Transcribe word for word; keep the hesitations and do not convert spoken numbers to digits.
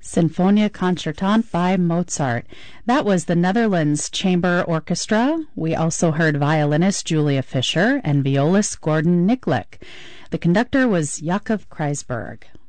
Sinfonia Concertante by Mozart. That was the Netherlands Chamber Orchestra. We also heard violinist Julia Fischer and violist Gordon Niklik. The conductor was Yakov Kreisberg.